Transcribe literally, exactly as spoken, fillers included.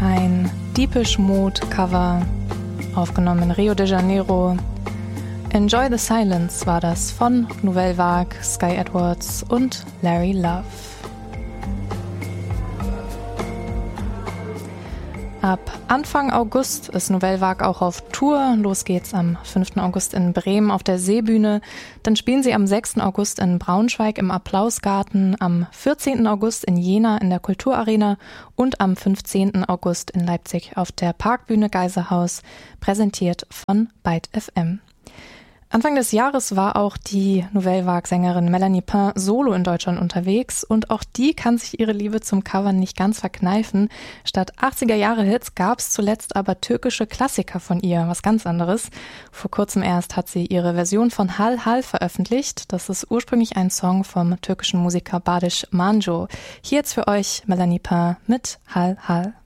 Ein Deepish Mode Cover, aufgenommen in Rio de Janeiro. Enjoy the Silence war das von Nouvelle Vague, Sky Edwards und Larry Love. Ab Anfang August ist Nouvelle Vague auch auf Tour. Los geht's am fünften August in Bremen auf der Seebühne. Dann spielen sie am sechsten August in Braunschweig im Applausgarten, am vierzehnten August in Jena in der Kulturarena und am fünfzehnten August in Leipzig auf der Parkbühne Geiserhaus, präsentiert von Byte F M. Anfang des Jahres war auch die Nouvelle Vague-Sängerin Melanie Pain solo in Deutschland unterwegs und auch die kann sich ihre Liebe zum Covern nicht ganz verkneifen. Statt achtziger-Jahre-Hits gab es zuletzt aber türkische Klassiker von ihr, was ganz anderes. Vor kurzem erst hat sie ihre Version von Hal Hal veröffentlicht. Das ist ursprünglich ein Song vom türkischen Musiker Barış Manço. Hier jetzt für euch Melanie Pain mit Hal Hal.